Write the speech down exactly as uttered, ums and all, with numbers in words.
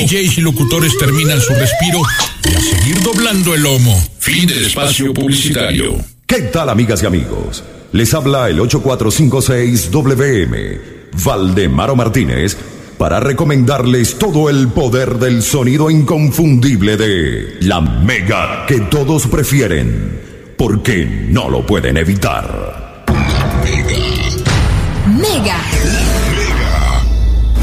D Js y locutores terminan su respiro y a seguir doblando el lomo. Fin del espacio publicitario. ¿Qué tal, amigas y amigos? Les habla el ocho cuatro cinco seis W M, Valdemaro Martínez, para recomendarles todo el poder del sonido inconfundible de la Mega que todos prefieren, porque no lo pueden evitar. Mega.